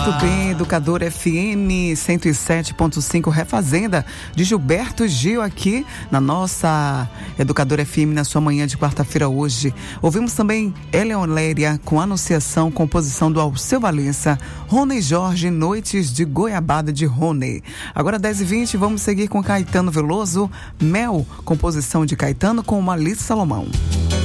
Muito bem, Educador FM 107.5 Refazenda de Gilberto Gil aqui na nossa Educador FM na sua manhã de quarta-feira hoje. Ouvimos também Eleonéria com Anunciação, composição do Alceu Valença, Rony Jorge, Noites de Goiabada de Rony. Agora 10h20, vamos seguir com Caetano Veloso, Mel, composição de Caetano com Alice Salomão.